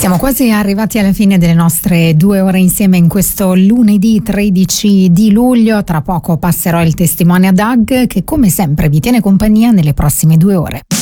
Siamo quasi arrivati alla fine delle nostre 2 ore insieme in questo lunedì 13 di luglio. Tra poco passerò il testimone a Doug, che come sempre vi tiene compagnia nelle prossime 2 ore.